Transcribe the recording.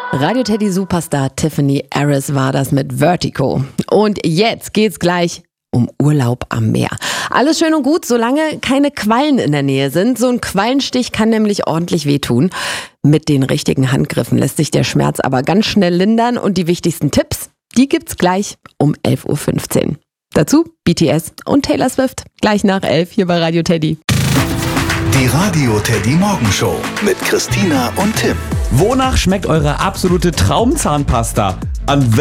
Radio Teddy Superstar Tiffany Harris war das mit Vertigo. Und jetzt geht's gleich um Urlaub am Meer. Alles schön und gut, solange keine Quallen in der Nähe sind. So ein Quallenstich kann nämlich ordentlich wehtun. Mit den richtigen Handgriffen lässt sich der Schmerz aber ganz schnell lindern. Und die wichtigsten Tipps, die gibt's gleich um 11.15 Uhr. Dazu BTS und Taylor Swift. Gleich nach 11 hier bei Radio Teddy. Die Radio Teddy Morgenshow mit Christina und Tim. Wonach schmeckt eure absolute Traumzahnpasta? An